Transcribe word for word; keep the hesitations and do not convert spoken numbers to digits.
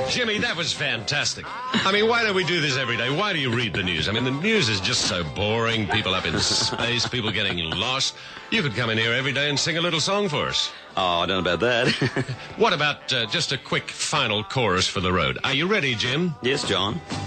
Jimmy, that was fantastic. I mean, why don't we do this every day? Why do you read the news? I mean, the news is just so boring. People up in space, people getting lost. You could come in here every day and sing a little song for us. Oh, I don't know about that. What about uh, just a quick final chorus for the road? Are you ready, Jim? Yes, John.